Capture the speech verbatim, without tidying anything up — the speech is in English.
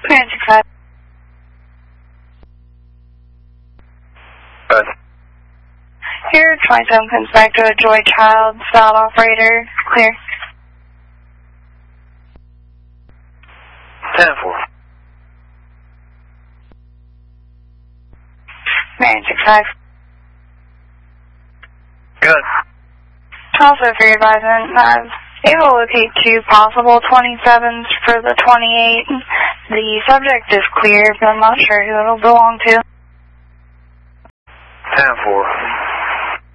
Clearance accepted. Good. Here, twenty-seven comes back to a Joy Child, styled operator. Clear. ten four. Marion six five. Good. Also, for your advisement, I was able to locate two possible twenty-sevens for the twenty-eight. The subject is clear, but I'm not sure who it'll belong to. ten four.